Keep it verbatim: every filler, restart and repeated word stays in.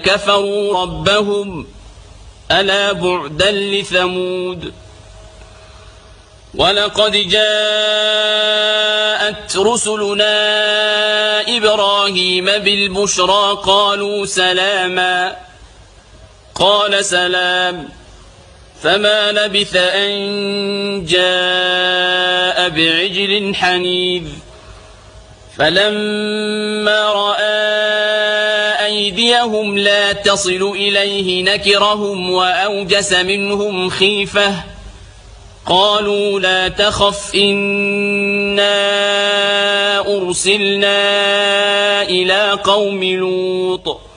كفروا ربهم ألا بعدا لثمود ولقد جاءت رسلنا إبراهيم بالبشرى قالوا سلاما قال سلام فما لبث أن جاء بعجل حنيذ فلما رأى أيديهم لا تصل إليه نكرهم وأوجس منهم خيفة قالوا لا تخف إنا أرسلنا إلى قوم لوط